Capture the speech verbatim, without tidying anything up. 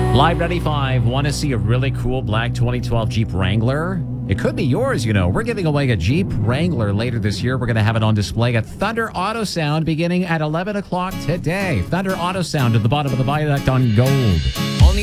Live ninety-five, want to see a really cool black twenty twelve Jeep Wrangler? It could be yours, you know. We're giving away a Jeep Wrangler later this year. We're going to have it on display at Thunder Auto Sound beginning at eleven o'clock today. Thunder Auto Sound at the bottom of the viaduct on Gold.